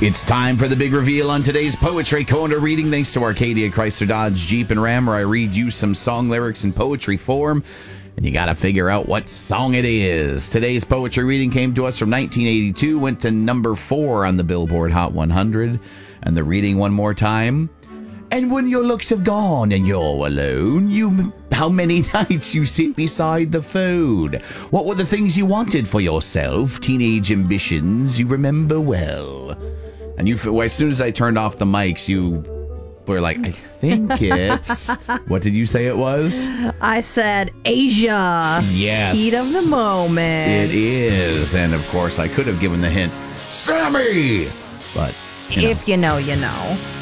It's time for the big reveal on today's Poetry Corner reading, thanks to Arcadia Chrysler Dodge Jeep and Ram, where I read you some song lyrics in poetry form, and you got to figure out what song it is. Today's poetry reading came to us from 1982, went to number 4 on the Billboard Hot 100, and the reading one more time. And when your looks have gone and you're alone, how many nights you sit beside the phone? What were the things you wanted for yourself? Teenage ambitions you remember well. And as soon as I turned off the mics, you were like, I think it's... What did you say it was? I said Asia. Yes. Heat of the moment. It is. And of course, I could have given the hint, Sammy! But, if you know, you know.